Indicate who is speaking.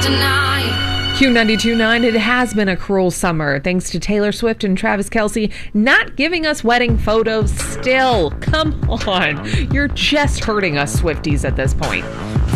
Speaker 1: tonight.
Speaker 2: Q92.9, it has been a cruel summer thanks to Taylor Swift and Travis Kelce not giving us wedding photos still. Come on. You're just hurting us Swifties at this point.